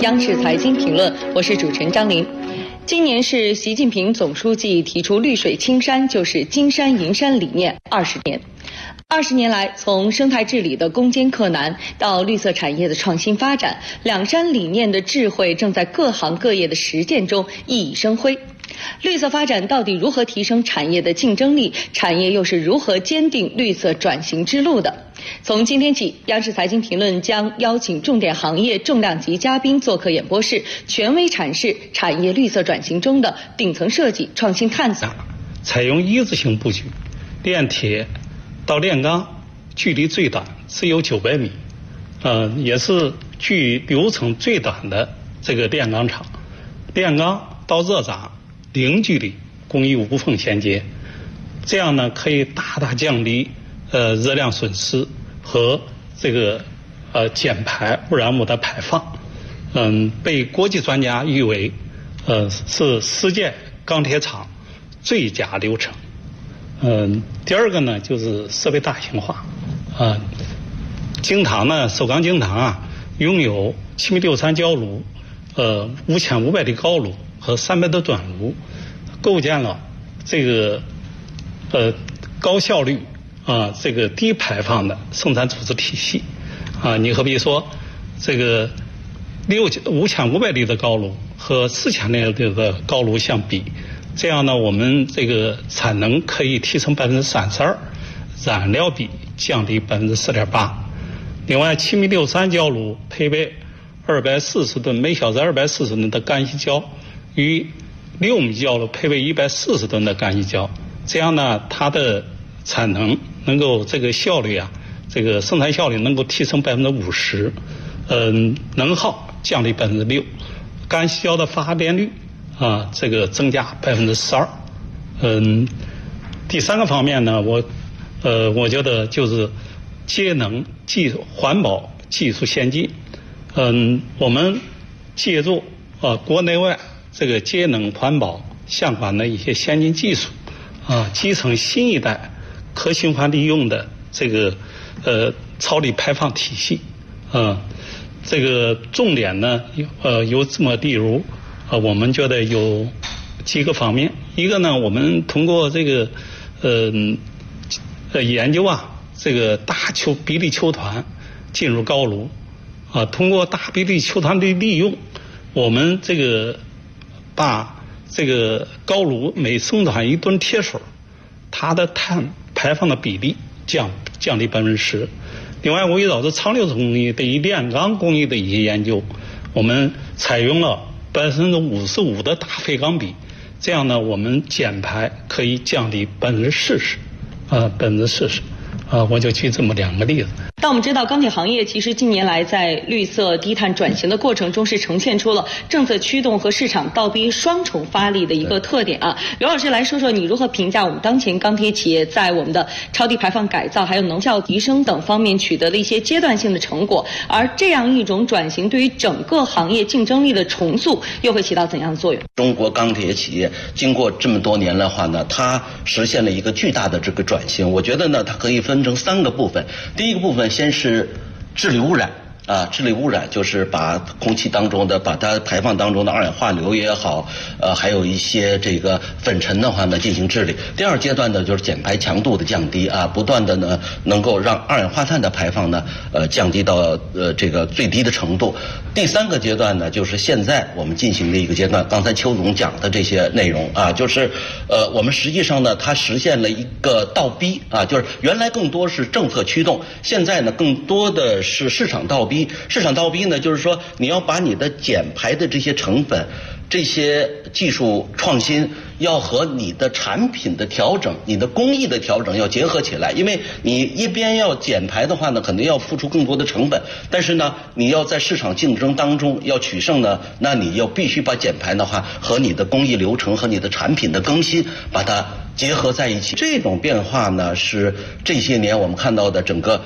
央视财经评论，我是主持人张琳。今年是习近平总书记提出绿水青山就是金山银山理念20年。20年来，从生态治理的攻坚克难到绿色产业的创新发展，两山理念的智慧正在各行各业的实践中熠熠生辉。绿色发展到底如何提升产业的竞争力？产业又是如何坚定绿色转型之路的？从今天起，央视财经评论将邀请重点行业重量级嘉宾做客演播室，权威阐释产业绿色转型中的顶层设计、创新探索。 采用一字性布局，炼铁到炼钢距离最短只有900米，也是距流程最短的这个炼钢厂。炼钢到热轧零距离，工艺无缝衔接，这样呢可以大大降低热量损失和这个减排污染物的排放。被国际专家誉为是世界钢铁厂最佳流程。第二个呢就是设备大型化。精堂呢，首钢精堂啊，拥有7.63米焦炉，5500的高炉和300的短炉，构建了这个高效率这个低排放的生产组织体系。你可比说这个5500立的高炉和4000立的高炉相比，这样呢我们这个产能可以提升32%，燃料比降低4.8%。另外7.63米焦炉配备240吨，每小时240吨的干细胶，与6米焦炉配备140吨的干细胶，这样呢它的产能能够这个效率这个生产效率能够提升50%，能耗降低6%，干细胶的发电率这个增加12%。第三个方面呢，我觉得就是节能技术、环保技术先进。我们借助国内外这个节能环保相关的一些先进技术，集成新一代可循环利用的这个超粒排放体系。这个重点呢有这么例如，我们觉得有几个方面。一个呢，我们通过这个研究这个大比例球团进入高炉，通过大比例球团的利用，我们这个把这个高炉每生产1吨铁水，它的碳排放的比例降低10%。另外，围绕着长流程工艺对于炼钢工艺的一些研究，我们采用了55%的大废钢比，这样呢，我们减排可以降低40%，我就举这么2个例子。 但我们知道，钢铁行业其实近年来在绿色低碳转型的过程中是呈现出了政策驱动和市场倒逼双重发力的一个特点刘老师来说说，你如何评价我们当前钢铁企业在我们的超低排放改造、还有能效提升等方面取得了一些阶段性的成果？而这样一种转型对于整个行业竞争力的重塑又会起到怎样的作用？ 中国钢铁企业经过这么多年的话呢，它实现了一个巨大的这个转型。我觉得呢，它可以分成3个部分。第一个部分先是治理污染治理污染就是把空气当中的、把它排放当中的二氧化硫也好，还有一些这个粉尘的话呢进行治理。第二阶段呢就是减排强度的降低不断的呢能够让二氧化碳的排放呢降低到这个最低的程度。第3个阶段呢就是现在我们进行的一个阶段，刚才邱总讲的这些内容就是我们实际上呢它实现了一个倒逼就是原来更多是政策驱动，现在呢更多的是市场倒逼。市场倒逼呢，就是说你要把你的减排的这些成本、这些技术创新，要和你的产品的调整、你的工艺的调整要结合起来。因为你一边要减排的话呢，肯定要付出更多的成本，但是呢，你要在市场竞争当中要取胜呢，那你要必须把减排的话和你的工艺流程和你的产品的更新把它结合在一起。这种变化呢，是这些年我们看到的整个